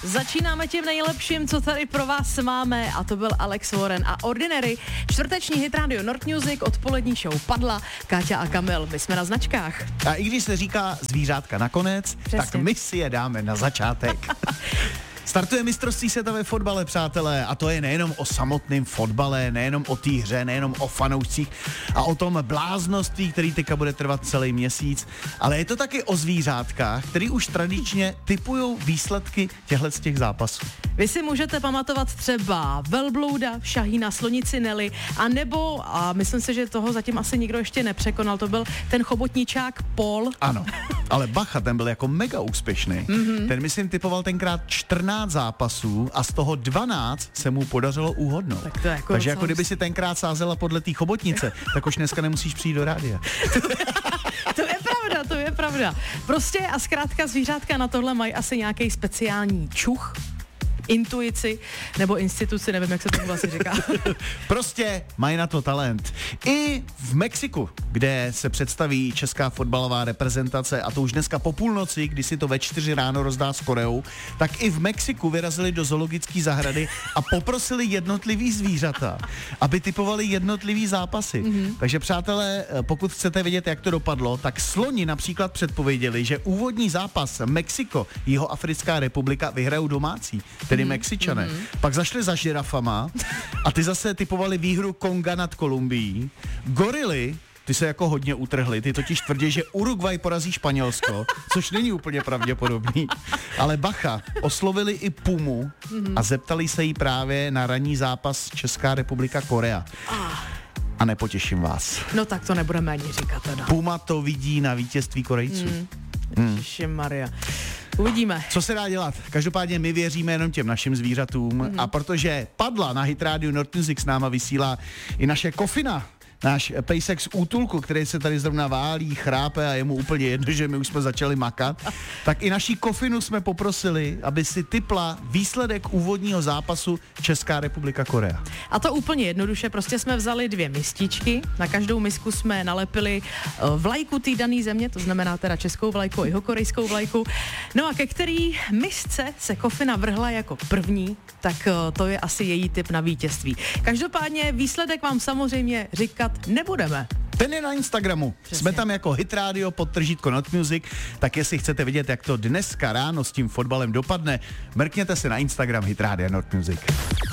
Začínáme tím nejlepším, co tady pro vás máme, a to byl Alex Warren a Ordinary. Čtvrteční hit Radio Nord Music, odpolední show padla. Káťa a Kamil, my jsme na značkách. A i když se říká zvířátka nakonec, Přesně. tak my si je dáme na začátek. Startuje mistrovství světa ve fotbale, přátelé, a to je nejenom o samotném fotbale, nejenom o té hře, nejenom o fanoušcích a o tom bláznoství, který teďka bude trvat celý měsíc, ale je to taky o zvířátkách, který už tradičně tipujou výsledky z těch zápasů. Vy si můžete pamatovat třeba velblouda, šahína, slonici Nelly, a nebo, a myslím si, že toho zatím asi nikdo ještě nepřekonal, to byl ten chobotničák Paul. Ano, ale bacha, ten byl jako mega úspěšný. Ten, myslím, tipoval tenkrát 14 zápasů a z toho 12 se mu podařilo uhodnout. Tak to je jako Takže jako kdyby si tenkrát sázela podle té chobotnice, tak už dneska nemusíš přijít do rádia. To je pravda. Prostě a zkrátka zvířátka na tohle mají asi nějaký speciální čuch, intuici nebo instituci, nevím, jak se to vlastně říká. Prostě mají na to talent. I v Mexiku, kde se představí česká fotbalová reprezentace, a to už dneska po půlnoci, kdy si to ve 4 ráno rozdá s Koreou, tak i v Mexiku vyrazili do zoologické zahrady a poprosili jednotlivý zvířata, aby typovali jednotlivý zápasy. Takže přátelé, pokud chcete vědět, jak to dopadlo, tak sloni například předpověděli, že úvodní zápas Mexiko, Jihoafrická republika, vyhrajou domácí, tedy Mexičané. Pak zašli za žirafama a ty zase typovali výhru Konga nad Kolumbií. Gorily, ty se jako hodně utrhly, ty totiž tvrdí, že Uruguay porazí Španělsko, což není úplně pravděpodobný. Ale bacha, oslovili i pumu a zeptali se jí právě na ranní zápas Česká republika Korea. A nepotěším vás. No tak to nebudeme ani říkat teda. Puma to vidí na vítězství Korejců. Ježišmarja. Uvidíme. Co se dá dělat? Každopádně my věříme jenom těm našim zvířatům a protože padla na Hit Radio Nord Music, s náma vysílá i naše Kofina, náš pejsek z útulku, který se tady zrovna válí, chrápe a je mu úplně jedno, že my už jsme začali makat, tak i naší Kofinu jsme poprosili, aby si tipla výsledek úvodního zápasu Česká republika Korea. A to úplně jednoduše, prostě jsme vzali 2 mističky, na každou misku jsme nalepili vlajku té dané země, to znamená teda českou vlajku a jihokorejskou vlajku. No a ke který misce se Kofina vrhla jako první, tak to je asi její tip na vítězství. Každopádně výsledek vám samozřejmě říkat nebudeme. Ten je na Instagramu. Přesně. Jsme tam jako Hit Radio _ Nord Music, tak jestli chcete vidět, jak to dneska ráno s tím fotbalem dopadne, mrkněte se na Instagram Hit Radio Nord Music.